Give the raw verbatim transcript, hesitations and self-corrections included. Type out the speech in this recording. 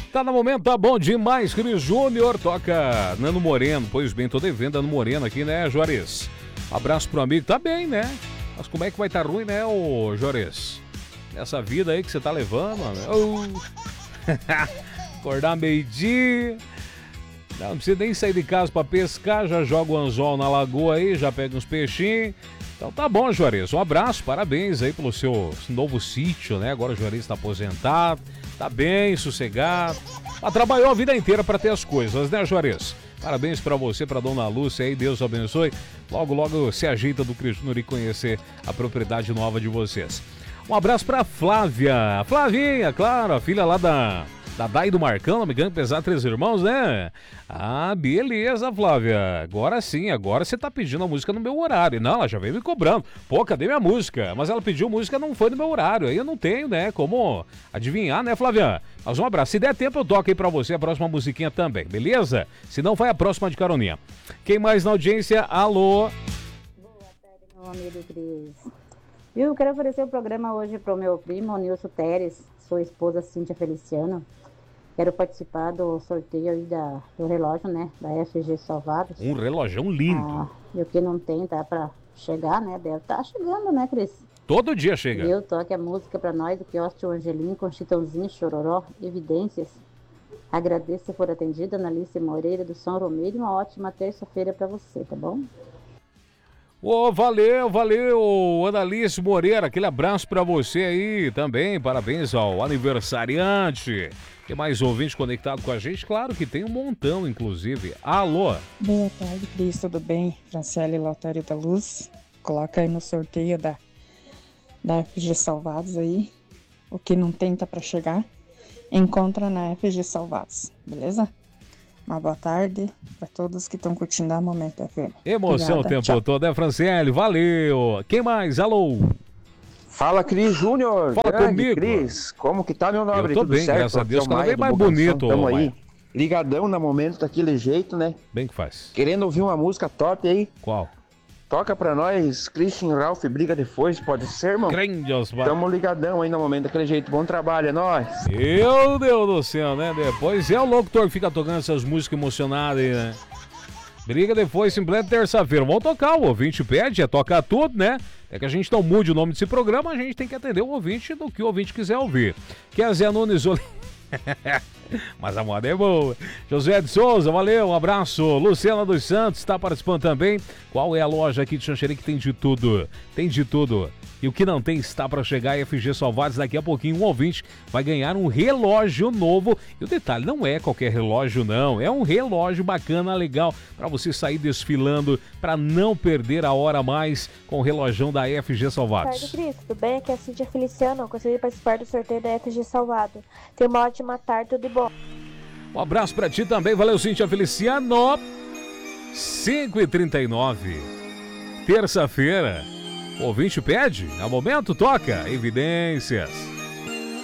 Tá no momento, tá bom demais, Cris Júnior, toca Nano Moreno. Pois bem, tô devendo Nano Moreno aqui, né, Juarez? Abraço pro amigo, tá bem, né? Mas como é que vai tá ruim, né, ô Juarez? Nessa vida aí que você tá levando, mano. Oh. Acordar meio-dia. Não precisa nem sair de casa pra pescar, já joga o anzol na lagoa aí, já pega uns peixinhos. Então tá bom, Juarez, um abraço, parabéns aí pelo seu novo sítio, né? Agora o Juarez tá aposentado, tá bem, sossegado. Ah, trabalhou a vida inteira pra ter as coisas, né, Juarez? Parabéns pra você, pra dona Lúcia aí, Deus abençoe. Logo, logo se ajeita do Cris Júnior e conhecer a propriedade nova de vocês. Um abraço pra Flávia, Flavinha, claro, a filha lá da... Da Dai e do Marcão, não me engano, pesar três irmãos, né? Ah, beleza, Flávia. Agora sim, agora você tá pedindo a música no meu horário. Não, ela já veio me cobrando. Pô, cadê minha música? Mas ela pediu música, não foi no meu horário. Aí eu não tenho, né, como adivinhar, né, Flávia? Mas um abraço. Se der tempo, eu toco aí pra você a próxima musiquinha também, beleza? Se não, vai a próxima de caroninha. Quem mais na audiência? Alô? Boa tarde, meu amigo Cris. Viu, eu quero oferecer o programa hoje pro meu primo, Nilson Teres, sua esposa, Cíntia Feliciano. Quero participar do sorteio aí da, do relógio, né? Da F G Salvados. Um relógio lindo. Ah, e o que não tem, tá pra chegar, né? Deve estar tá chegando, né, Cris? Todo dia chega. Eu toque a música pra nós, do Quiosque Angelim, com Chitãozinho, Chororó, Evidências. Agradeço se for atendida, Analice Moreira, do São Romero. Uma ótima terça-feira pra você, tá bom? Ô, oh, valeu, valeu, Analice Moreira, aquele abraço pra você aí também, parabéns ao aniversariante. Tem mais ouvinte conectado com a gente? Claro que tem um montão, inclusive. Alô? Boa tarde, Cris, tudo bem? Franciele Lautério da Luz, coloca aí no sorteio da, da F G Salvados aí, o que não tem tá pra chegar, encontra na F G Salvados, beleza? Uma boa tarde para todos que estão curtindo a Momento F M. Emoção Obrigada. O tempo Tchau. Todo, né, Franciele? Valeu! Quem mais? Alô? Fala, Cris Júnior. Fala Grande, comigo. Cris, como que tá, meu nobre? Eu tô Tudo bem, certo? graças a Deus. Cada vez mais Bocação, bonito. tamo aí, ligadão na Momento, daquele jeito, né? Bem que faz. Querendo ouvir uma música top aí. Qual? Toca pra nós, Christian Ralph, Briga de Foice, pode ser, irmão? Grandios, Tamo ligadão aí no Momento, daquele jeito. Bom trabalho, é nóis. Meu Deus do céu, né? Depois é o locutor que fica tocando essas músicas emocionadas aí, né? Briga de Foice em plena terça-feira. Vamos tocar, o ouvinte pede, é tocar tudo, né? É que a gente não mude o nome desse programa, a gente tem que atender o ouvinte do que o ouvinte quiser ouvir. Que é Zé Nunes Oli... Mas a moda é boa. José de Souza, valeu, um abraço. Luciana dos Santos está participando também. Qual é a loja aqui de Xanxerê que tem de tudo? Tem de tudo. E o que não tem está para chegar. F G Salvados, daqui a pouquinho um ouvinte vai ganhar um relógio novo. E o detalhe, não é qualquer relógio não, é um relógio bacana, legal, para você sair desfilando, para não perder a hora mais com o relógio da F G Salvados. Boa tarde, Cris, tudo bem? Aqui é a Cíntia Feliciano, consegui participar do sorteio da F G Salvado. Tenha uma ótima tarde, tudo de bom. Um abraço para ti também, valeu, Cíntia Feliciano. cinco e trinta e nove, terça-feira. O ouvinte pede, a momento toca Evidências.